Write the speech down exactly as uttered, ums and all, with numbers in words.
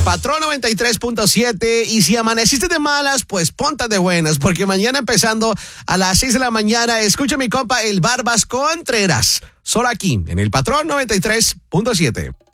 Patrón noventa y tres punto siete. Y si amaneciste de malas, pues ponte de buenas, porque mañana empezando a las seis de la mañana, escucha mi compa el Barbas Contreras. Solo aquí, en el Patrón noventa y tres punto siete.